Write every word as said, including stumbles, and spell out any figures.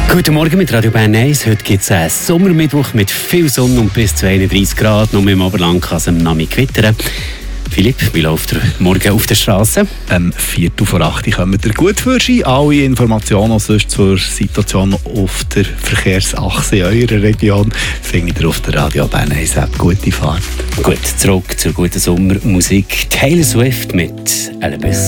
Guten Morgen mit Radio Bern eins. Heute gibt es einen Sommermittwoch mit viel Sonne und bis zu einunddreissig Grad. Nur im Oberland kann es am Nachmittag gewittern. Philipp, wie läuft der Morgen auf der Straße? Ähm, Viertel vor acht kommen wir gut für Sie. Alle Informationen sonst zur Situation auf der Verkehrsachse in eurer Region findet ihr auf der Radio Bern eins App. Gute Fahrt. Gut, zurück zur guten Sommermusik. Taylor Swift mit Elvis.